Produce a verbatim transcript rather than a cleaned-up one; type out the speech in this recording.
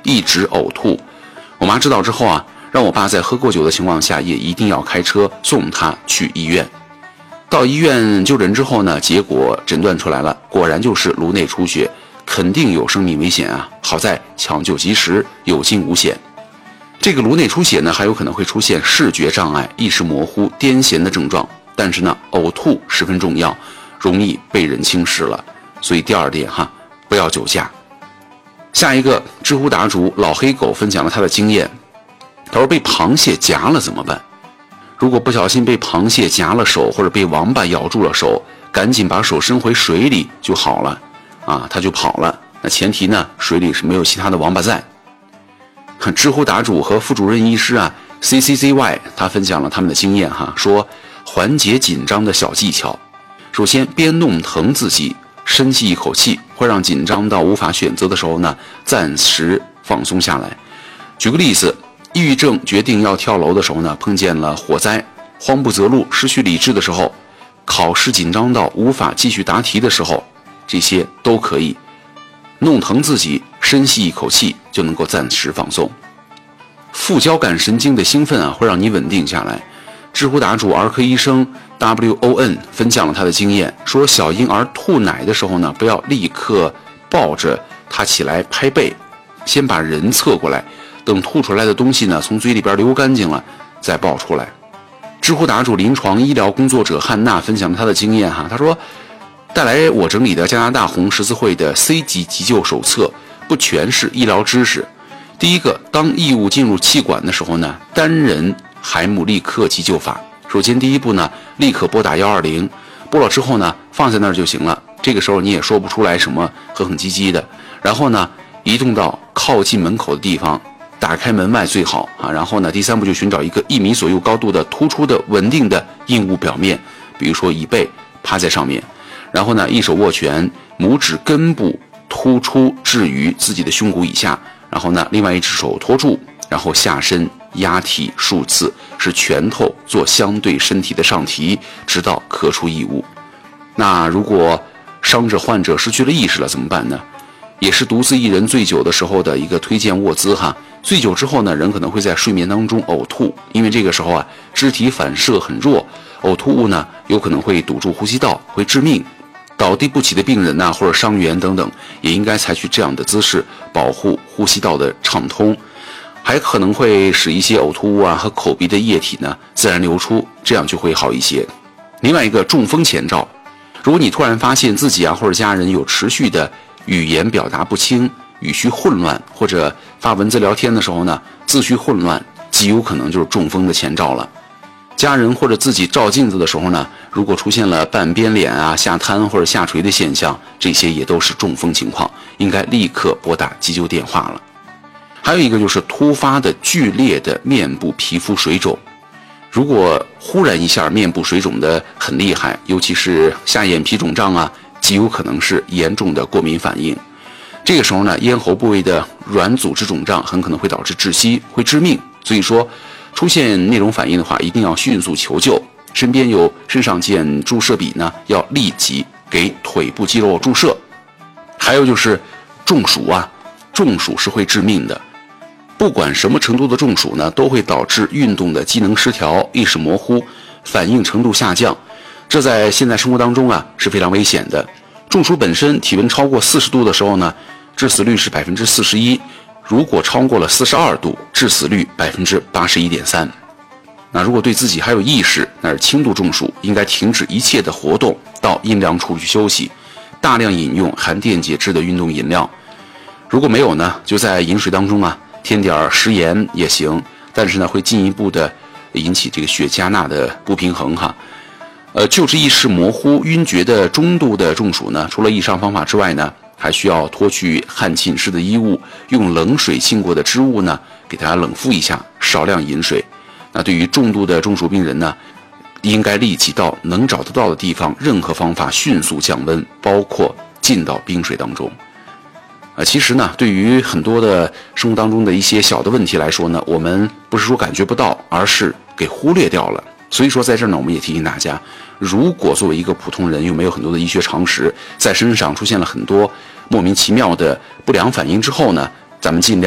一直呕吐。我妈知道之后啊，让我爸在喝过酒的情况下也一定要开车送他去医院。到医院就诊之后呢，结果诊断出来了，果然就是颅内出血，肯定有生命危险啊！好在抢救及时，有惊无险。这个颅内出血呢，还有可能会出现视觉障碍、意识模糊、癫痫的症状，但是呢，呕吐十分重要，容易被人轻视了。所以第二点哈，不要酒驾。下一个知乎答主老黑狗分享了他的经验，他说被螃蟹夹了怎么办？如果不小心被螃蟹夹了手，或者被王八咬住了手，赶紧把手伸回水里就好了啊，他就跑了。那前提呢，水里是没有其他的王八在。知乎答主和副主任医师啊 C C C Y 他分享了他们的经验哈，说缓解紧张的小技巧。首先，边弄疼自己，深吸一口气，会让紧张到无法选择的时候呢，暂时放松下来。举个例子，抑郁症决定要跳楼的时候呢，碰见了火灾，慌不择路，失去理智的时候，考试紧张到无法继续答题的时候，这些都可以弄疼自己，深吸一口气，就能够暂时放松。副交感神经的兴奋啊，会让你稳定下来。知乎答主儿科医生 W O N 分享了他的经验，说小婴儿吐奶的时候呢，不要立刻抱着他起来拍背，先把人侧过来，等吐出来的东西呢从嘴里边流干净了再抱出来。知乎答主临床医疗工作者汉娜分享了他的经验哈，他说带来我整理的加拿大红十字会的 C 级急救手册不全是医疗知识。第一个，当异物进入气管的时候呢，单人海姆立克急救法。首先第一步呢，立刻拨打一二零，拨了之后呢，放在那儿就行了。这个时候你也说不出来什么哼哼唧唧的。然后呢，移动到靠近门口的地方，打开门外最好啊。然后呢，第三步就寻找一个一米左右高度的突出的稳定的硬物表面，比如说椅背，趴在上面。然后呢，一手握拳，拇指根部突出置于自己的胸骨以下。然后呢，另外一只手托住，然后下身压体数次，使拳头做相对身体的上提，直到咳出异物。那如果伤者患者失去了意识了怎么办呢？也是独自一人醉酒的时候的一个推荐卧姿哈。醉酒之后呢，人可能会在睡眠当中呕吐，因为这个时候啊，肢体反射很弱，呕吐物呢有可能会堵住呼吸道，会致命。倒地不起的病人呐、啊，或者伤员等等，也应该采取这样的姿势，保护呼吸道的畅通。还可能会使一些呕吐物啊和口鼻的液体呢自然流出，这样就会好一些。另外一个中风前兆，如果你突然发现自己啊或者家人有持续的语言表达不清、语序混乱，或者发文字聊天的时候呢秩序混乱，极有可能就是中风的前兆了。家人或者自己照镜子的时候呢，如果出现了半边脸啊、下瘫或者下垂的现象，这些也都是中风情况，应该立刻拨打急救电话了。还有一个就是突发的剧烈的面部皮肤水肿，如果忽然一下面部水肿的很厉害，尤其是下眼皮肿胀啊，极有可能是严重的过敏反应。这个时候呢，咽喉部位的软组织肿胀很可能会导致窒息，会致命。所以说出现那种反应的话，一定要迅速求救。身边有肾上腺注射笔呢，要立即给腿部肌肉注射。还有就是中暑啊，中暑是会致命的。不管什么程度的中暑呢，都会导致运动的机能失调、意识模糊、反应程度下降。这在现在生活当中啊是非常危险的。中暑本身体温超过四十度的时候呢，致死率是百分之四十一。如果超过了四十二度，致死率百分之八十一点三。那如果对自己还有意识，那是轻度中暑，应该停止一切的活动，到阴凉处去休息，大量饮用含电解质的运动饮料。如果没有呢，就在饮水当中啊添点食盐也行，但是呢会进一步的引起这个血加钠的不平衡哈。呃，救治意识模糊、晕厥的中度的中暑呢，除了以上方法之外呢，还需要脱去汗浸湿的衣物，用冷水浸过的织物呢，给它冷敷一下，少量饮水。那对于重度的中暑病人呢，应该立即到能找得到的地方，任何方法迅速降温，包括浸到冰水当中。呃，其实呢，对于很多的生活当中的一些小的问题来说呢，我们不是说感觉不到，而是给忽略掉了。所以说在这儿呢，我们也提醒大家，如果作为一个普通人又没有很多的医学常识，在身上出现了很多莫名其妙的不良反应之后呢，咱们尽量